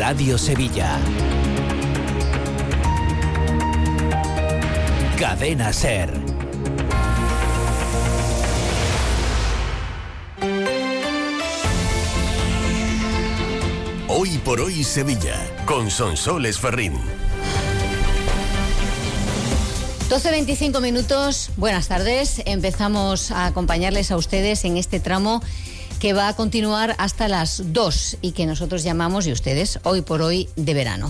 Radio Sevilla. Cadena SER. Hoy por hoy Sevilla, con Sonsoles Ferrín. 12:25 minutos, buenas tardes. Empezamos a acompañarles a ustedes en este tramo que va a continuar hasta las 2 y que nosotros llamamos, y ustedes, Hoy por Hoy de verano.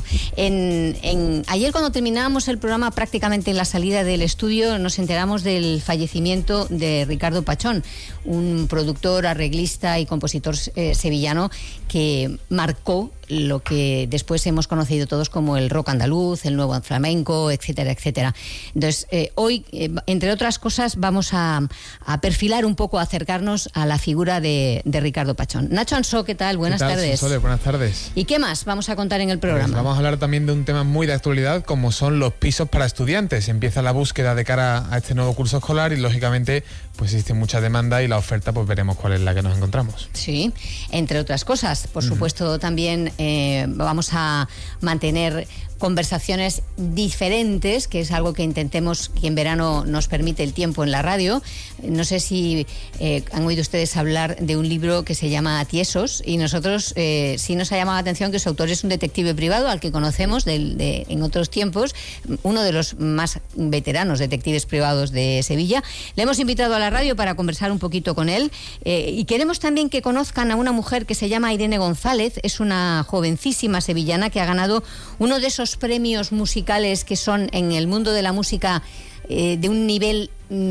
Ayer, cuando terminábamos el programa, prácticamente en la salida del estudio, nos enteramos del fallecimiento de Ricardo Pachón, un productor, arreglista y compositor sevillano que marcó lo que después hemos conocido todos como el rock andaluz, el nuevo flamenco, etcétera, etcétera. Entonces, hoy, entre otras cosas, vamos a perfilar un poco, a acercarnos a la figura de Ricardo Pachón. Nacho Ansó, ¿qué tal? Buenas tardes. Sonsoles, buenas tardes. ¿Y qué más vamos a contar en el programa? Pues vamos a hablar también de un tema muy de actualidad, como son los pisos para estudiantes. Empieza la búsqueda de cara a este nuevo curso escolar y, lógicamente, pues existe mucha demanda y la oferta, pues veremos cuál es la que nos encontramos. Sí, entre otras cosas. Por supuesto, también vamos a mantener conversaciones diferentes, que es algo que intentemos, que en verano nos permite el tiempo en la radio. No sé si han oído ustedes hablar de un libro que se llama Tiesos, y nosotros sí nos ha llamado la atención que su autor es un detective privado al que conocemos en otros tiempos, uno de los más veteranos detectives privados de Sevilla. Le hemos invitado a la radio para conversar un poquito con él, y queremos también que conozcan a una mujer que se llama Irene González. Es una jovencísima sevillana que ha ganado uno de esos premios musicales que son, en el mundo de la música, de un nivel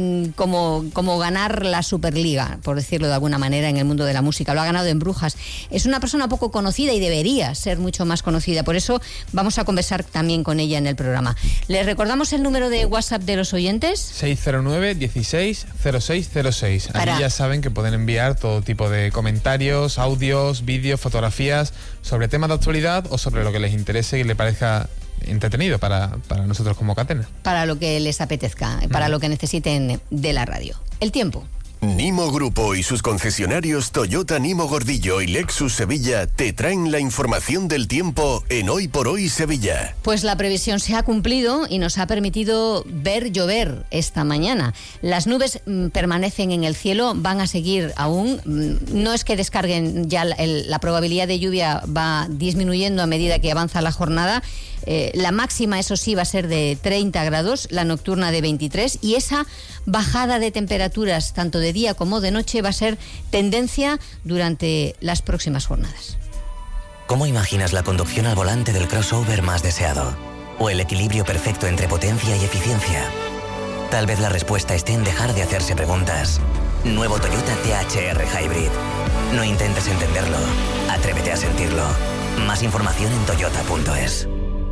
como ganar la Superliga, por decirlo de alguna manera, en el mundo de la música. Lo ha ganado en Brujas. Es una persona poco conocida y debería ser mucho más conocida. Por eso vamos a conversar también con ella en el programa. ¿Les recordamos el número de WhatsApp de los oyentes? 609 16 0606. Allí ya saben que pueden enviar todo tipo de comentarios, audios, vídeos, fotografías sobre temas de actualidad o sobre lo que les interese y les parezca entretenido para nosotros como cadena. Para lo que les apetezca, para lo que necesiten de la radio. El tiempo. Nimo Grupo y sus concesionarios Toyota Nimo Gordillo y Lexus Sevilla te traen la información del tiempo en Hoy por Hoy Sevilla. Pues la previsión se ha cumplido y nos ha permitido ver llover esta mañana. Las nubes permanecen en el cielo, van a seguir aún. No es que descarguen ya, la probabilidad de lluvia va disminuyendo a medida que avanza la jornada. La máxima, eso sí, va a ser de 30 grados, la nocturna de 23, y esa bajada de temperaturas, tanto de día como de noche, va a ser tendencia durante las próximas jornadas. ¿Cómo imaginas la conducción al volante del crossover más deseado? ¿O el equilibrio perfecto entre potencia y eficiencia? Tal vez la respuesta esté en dejar de hacerse preguntas. Nuevo Toyota THR Hybrid. No intentes entenderlo, atrévete a sentirlo. Más información en toyota.es.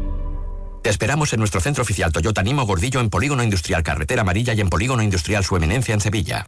Te esperamos en nuestro centro oficial Toyota Nimo Gordillo en Polígono Industrial Carretera Amarilla y en Polígono Industrial Su Eminencia en Sevilla.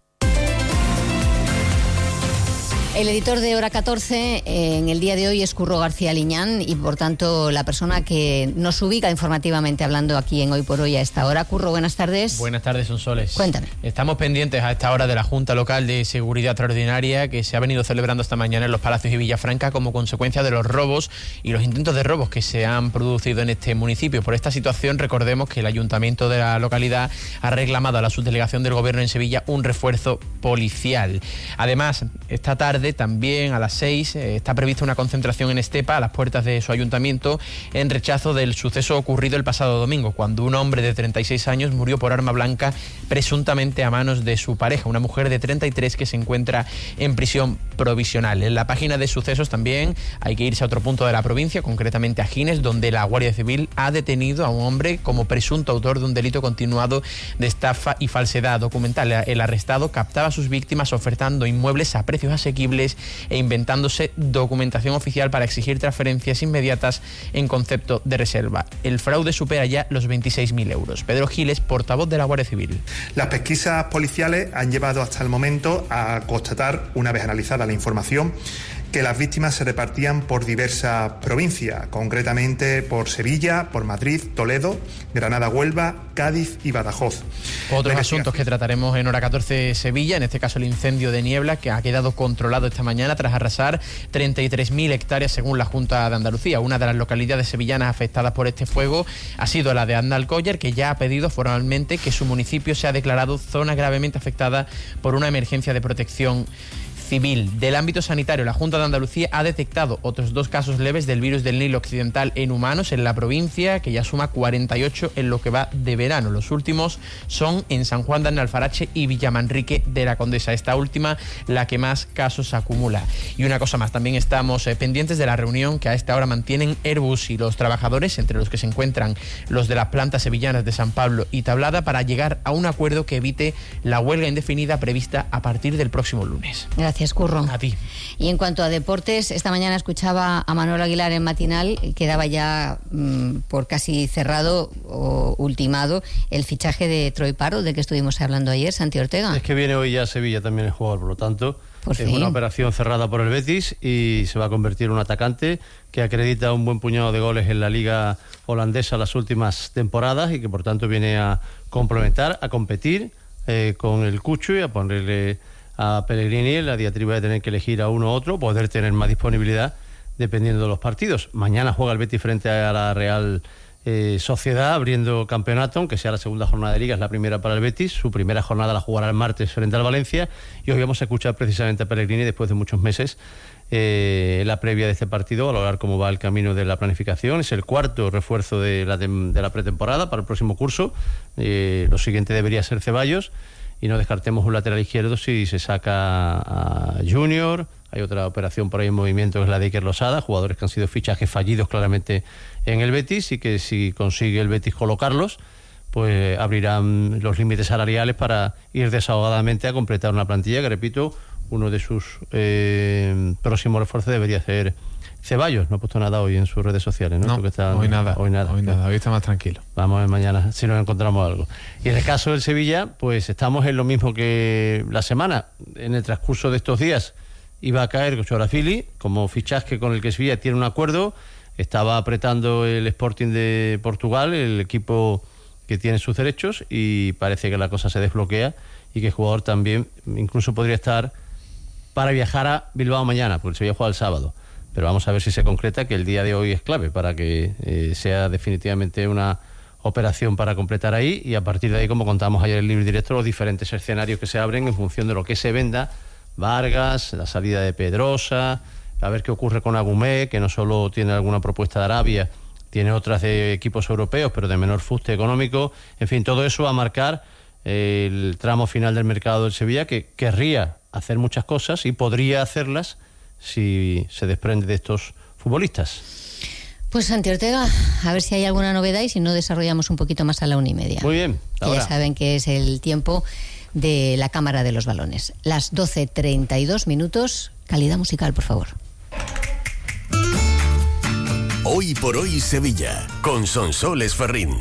El editor de Hora 14 en el día de hoy es Curro García Liñán, y por tanto la persona que nos ubica informativamente hablando aquí en Hoy por Hoy a esta hora. Curro, buenas tardes. Buenas tardes, Sonsoles. Cuéntame. Estamos pendientes a esta hora de la Junta Local de Seguridad Extraordinaria que se ha venido celebrando esta mañana en los Palacios y Villafranca como consecuencia de los robos y los intentos de robos que se han producido en este municipio. Por esta situación, recordemos que el Ayuntamiento de la localidad ha reclamado a la subdelegación del Gobierno en Sevilla un refuerzo policial. Además, esta tarde también a las 6 está prevista una concentración en Estepa, a las puertas de su ayuntamiento, en rechazo del suceso ocurrido el pasado domingo, cuando un hombre de 36 años murió por arma blanca, presuntamente a manos de su pareja, una mujer de 33 que se encuentra en prisión provisional. En la página de sucesos también hay que irse a otro punto de la provincia, concretamente a Gines, donde la Guardia Civil ha detenido a un hombre como presunto autor de un delito continuado de estafa y falsedad documental. El arrestado captaba a sus víctimas ofertando inmuebles a precios asequibles e inventándose documentación oficial para exigir transferencias inmediatas en concepto de reserva. El fraude supera ya los 26.000 euros. Pedro Giles, portavoz de la Guardia Civil. Las pesquisas policiales han llevado hasta el momento a constatar, una vez analizada la información, que las víctimas se repartían por diversas provincias, concretamente por Sevilla, por Madrid, Toledo, Granada, Huelva, Cádiz y Badajoz. Otros asuntos que trataremos en Hora 14 Sevilla, en este caso el incendio de Niebla, que ha quedado controlado esta mañana tras arrasar 33.000 hectáreas según la Junta de Andalucía. Una de las localidades sevillanas afectadas por este fuego ha sido la de Andalcóllar, que ya ha pedido formalmente que su municipio sea declarado zona gravemente afectada por una emergencia de protección civil. Del ámbito sanitario, la Junta de Andalucía ha detectado otros 2 casos leves del virus del Nilo Occidental en humanos en la provincia, que ya suma 48 en lo que va de verano. Los últimos son en San Juan de Alfarache y Villamanrique de la Condesa. Esta última, la que más casos acumula. Y una cosa más, también estamos pendientes de la reunión que a esta hora mantienen Airbus y los trabajadores, entre los que se encuentran los de las plantas sevillanas de San Pablo y Tablada, para llegar a un acuerdo que evite la huelga indefinida prevista a partir del próximo lunes. Gracias, Curro. A ti. Y en cuanto a deportes, esta mañana escuchaba a Manuel Aguilar en Matinal, que daba ya por casi cerrado o ultimado el fichaje de Troy Parrott, del que estuvimos hablando ayer, Santi Ortega. Es que viene hoy ya a Sevilla también el jugador, por lo tanto, Por es fin. una operación cerrada por el Betis y se va a convertir en un atacante que acredita un buen puñado de goles en la liga holandesa las últimas temporadas y que por tanto viene a complementar, a competir con el Cucho y a ponerle a Pellegrini en la diatriba de tener que elegir a uno u otro, poder tener más disponibilidad dependiendo de los partidos. Mañana juega el Betis frente a la Real Sociedad, abriendo campeonato, aunque sea la segunda jornada de Liga, es la primera para el Betis. Su primera jornada la jugará el martes frente al Valencia, y hoy vamos a escuchar precisamente a Pellegrini después de muchos meses la previa de este partido, valorar cómo va el camino de la planificación. Es el cuarto refuerzo de la pretemporada para el próximo curso. Lo siguiente debería ser Ceballos, y no descartemos un lateral izquierdo si se saca a Junior. Hay otra operación por ahí en movimiento, que es la de Iker Losada, jugadores que han sido fichajes fallidos claramente en el Betis, y que si consigue el Betis colocarlos, pues abrirán los límites salariales para ir desahogadamente a completar una plantilla que, repito, uno de sus próximos refuerzos debería ser Ceballos. No ha puesto nada hoy en sus redes sociales, ¿no? No, hoy nada. Hoy está más tranquilo. Vamos a ver mañana si nos encontramos algo. Y en el caso del Sevilla, pues estamos en lo mismo que la semana. En el transcurso de estos días iba a caer Chorafili como fichaje con el que Sevilla tiene un acuerdo. Estaba apretando el Sporting de Portugal, el equipo que tiene sus derechos, y parece que la cosa se desbloquea y que el jugador también incluso podría estar para viajar a Bilbao mañana, porque el Sevilla juega el sábado. Pero vamos a ver si se concreta, que el día de hoy es clave para que sea definitivamente una operación para completar ahí, y a partir de ahí, como contamos ayer en el Libre Directo, los diferentes escenarios que se abren en función de lo que se venda. Vargas, la salida de Pedrosa, a ver qué ocurre con Agumé, que no solo tiene alguna propuesta de Arabia, tiene otras de equipos europeos, pero de menor fuste económico. En fin, todo eso va a marcar el tramo final del mercado del Sevilla, que querría hacer muchas cosas y podría hacerlas si se desprende de estos futbolistas. Pues Santi Ortega, a ver si hay alguna novedad, y si no, desarrollamos un poquito más a la 1:30. Muy bien. Ya saben que es el tiempo de la Cámara de los Balones. Las 12:32, calidad musical, por favor. Hoy por hoy Sevilla, con Sonsoles Ferrín.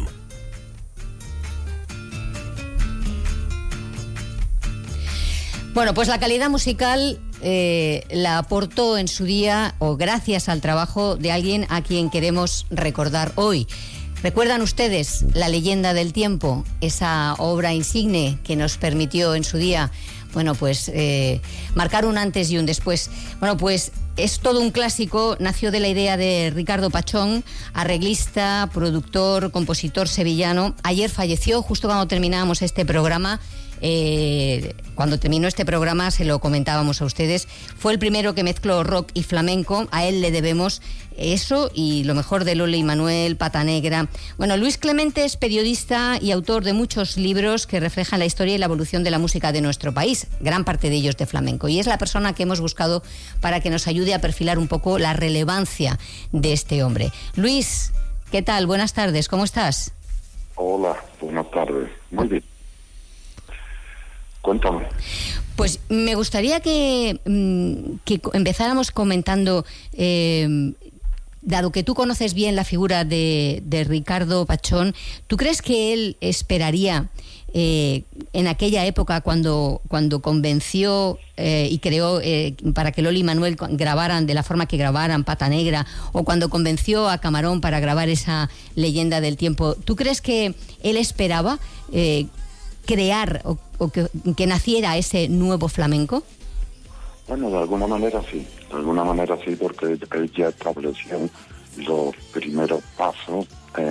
Bueno, pues la calidad musical la aportó en su día, o gracias al trabajo de alguien a quien queremos recordar hoy. ¿Recuerdan ustedes La leyenda del tiempo? Esa obra insigne que nos permitió en su día, bueno, pues marcar un antes y un después. Bueno, pues es todo un clásico. Nació de la idea de Ricardo Pachón, arreglista, productor, compositor sevillano. Ayer falleció, justo cuando terminábamos este programa. Cuando terminó este programa se lo comentábamos a ustedes. Fue el primero que mezcló rock y flamenco. A él le debemos eso y lo mejor de Lola y Manuel, Pata Negra. Bueno, Luis Clemente es periodista y autor de muchos libros que reflejan la historia y la evolución de la música de nuestro país, gran parte de ellos de flamenco, y es la persona que hemos buscado para que nos ayude a perfilar un poco la relevancia de este hombre. Luis, ¿qué tal? Buenas tardes, ¿cómo estás? Hola, buenas tardes. Muy bien. Cuéntame. Pues me gustaría que empezáramos comentando dado que tú conoces bien la figura de Ricardo Pachón, ¿tú crees que él esperaría en aquella época cuando convenció y creó para que Loli y Manuel grabaran de la forma que grabaran Pata Negra, o cuando convenció a Camarón para grabar esa Leyenda del Tiempo? ¿Tú crees que él esperaba crear o que naciera ese nuevo flamenco? Bueno, de alguna manera sí, porque él ya estableció los primeros pasos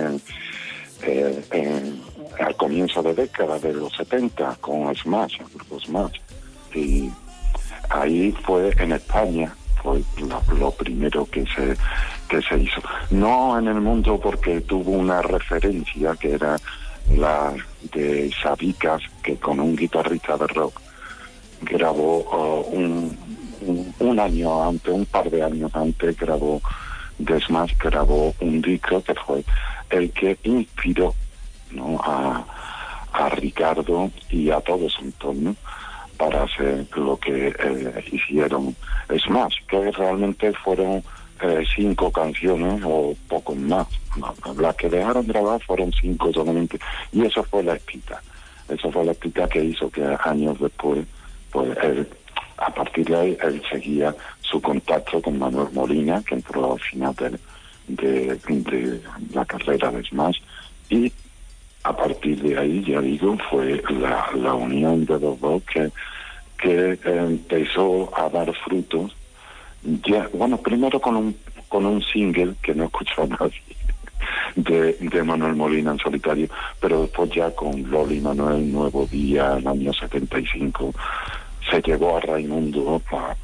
al comienzo de década de los 70 con Smash, el grupo Smash, y ahí fue en España, fue lo primero que se hizo, no en el mundo, porque tuvo una referencia que era la de Sabicas, que con un guitarrista de rock grabó un par de años antes grabó de Smash, grabó un disco que fue el que inspiró, ¿no?, a Ricardo y a todo su entorno para hacer lo que hicieron Smash, que realmente fueron 5 canciones o poco más. Las que dejaron grabar fueron 5 solamente, y eso fue la espita que hizo que años después, pues él, a partir de ahí, él seguía su contacto con Manuel Molina, que entró al final de la carrera de Smash, y a partir de ahí, ya digo, fue la unión de los dos que empezó a dar frutos. Ya, bueno, primero con un single que no escuchó nadie de Manuel Molina en solitario, pero después ya con Loli y Manuel, Nuevo Día, el año 75, se llevó a Raimundo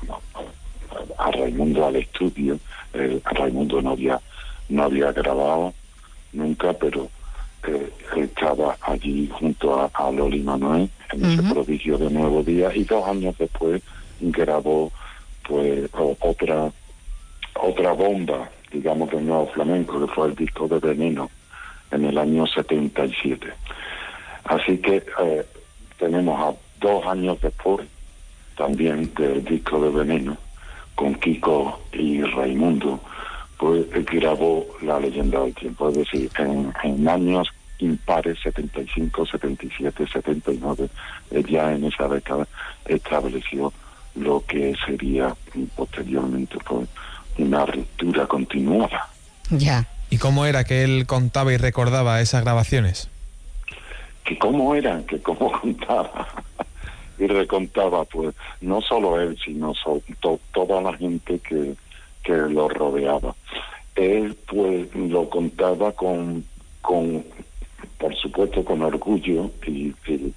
al estudio. Raimundo no había grabado nunca, pero estaba allí junto a Loli y Manuel en ese prodigio de Nuevo Día, y 2 años después grabó pues otra bomba, digamos, del nuevo flamenco, que fue el disco de Veneno en el año 77. Así que tenemos a 2 años después también del disco de Veneno, con Kiko y Raimundo, pues grabó La Leyenda del Tiempo, es decir, en años impares, 75, 77, 79, ya en esa década estableció lo que sería posteriormente pues una ruptura continuada. Ya. ¿Y cómo era que él contaba y recordaba esas grabaciones? ¿Cómo contaba y recontaba? Pues no solo él, sino toda la gente que lo rodeaba. Él pues lo contaba con por supuesto con orgullo, y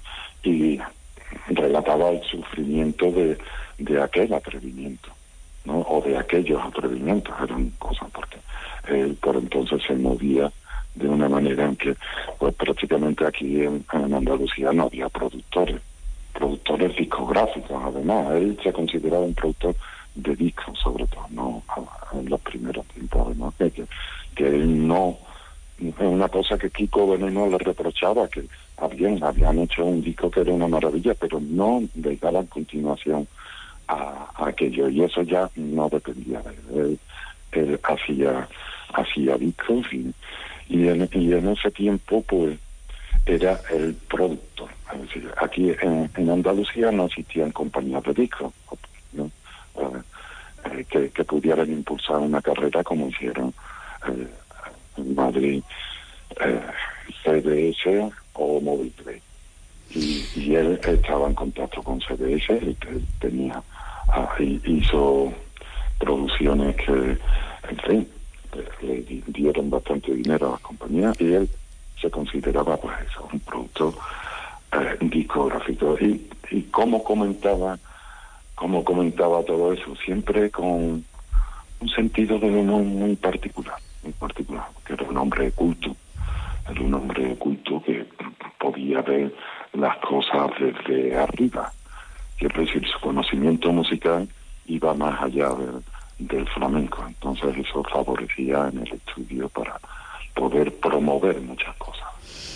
relataba el sufrimiento de aquel atrevimiento, ¿no?, o de aquellos atrevimientos. Eran cosas porque él por entonces se movía de una manera en que pues prácticamente aquí en Andalucía no había productores discográficos. Además, él se consideraba un productor de discos, sobre todo, no en los primeros tiempos, además, que él no, es una cosa que Kiko Veneno le reprochaba, que habían hecho un disco que era una maravilla, pero no le daban continuación a aquello, y eso ya no dependía de él. Él hacía discos, y en ese tiempo pues era el productor. Es decir, aquí en Andalucía no existían compañías de discos, ¿no?, que pudieran impulsar una carrera como hicieron en Madrid CBS o Móvil Play. Y él estaba en contacto con CBS, y hizo producciones que, en fin, le dieron bastante dinero a las compañías, y él se consideraba pues eso, un productor discográfico. Y cómo comentaba todo eso, siempre con un sentido de humor muy particular, que era un hombre culto que podía ver las cosas desde arriba. Quiero decir, su conocimiento musical iba más allá del flamenco, entonces eso favorecía en el estudio para poder promover muchas cosas.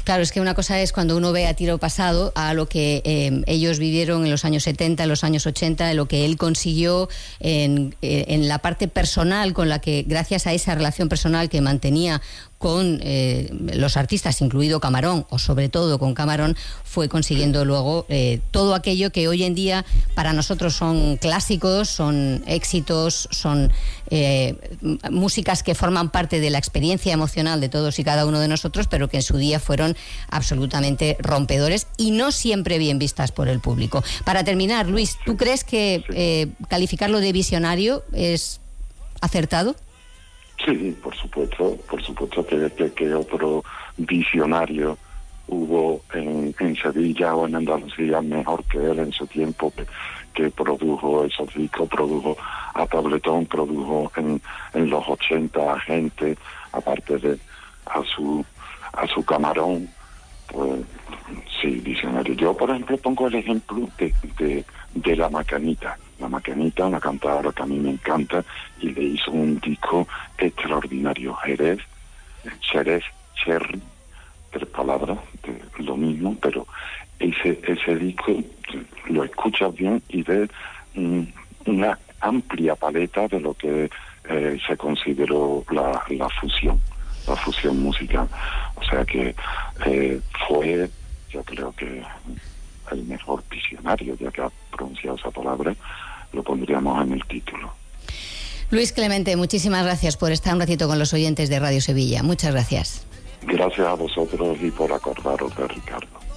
Claro, es que una cosa es cuando uno ve a tiro pasado a lo que ellos vivieron en los años 70, en los años 80, en lo que él consiguió en la parte personal, con la que, gracias a esa relación personal que mantenía con los artistas, incluido Camarón, o sobre todo con Camarón, fue consiguiendo luego todo aquello que hoy en día para nosotros son clásicos, son éxitos, son músicas que forman parte de la experiencia emocional de todos y cada uno de nosotros, pero que en su día fueron absolutamente rompedores y no siempre bien vistas por el público. Para terminar, Luis, ¿tú crees que calificarlo de visionario es acertado? Sí, por supuesto que otro visionario hubo en Sevilla o en Andalucía mejor que él en su tiempo, que produjo esos discos, produjo a Tabletón, produjo en los 80 a gente, aparte de a su Camarón, pues sí, visionario. Yo, por ejemplo, pongo el ejemplo de La Macanita. La Macanita, una cantadora que a mí me encanta, y le hizo un disco extraordinario. Jerez, Cherry, 3 palabras, lo mismo, pero ese disco lo escuchas bien y ves una amplia paleta de lo que se consideró la fusión musical. O sea que fue, yo creo que el mejor visionario, ya que ha pronunciado esa palabra, lo pondríamos en el título. Luis Clemente, muchísimas gracias por estar un ratito con los oyentes de Radio Sevilla. Muchas gracias. Gracias a vosotros y por acordaros de Ricardo.